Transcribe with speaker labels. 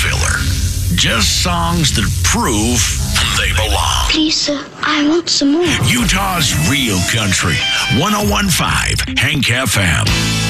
Speaker 1: filler. Just songs that prove they belong.
Speaker 2: Please, sir, I want some more.
Speaker 1: Utah's real country. 101.5 Hank FM.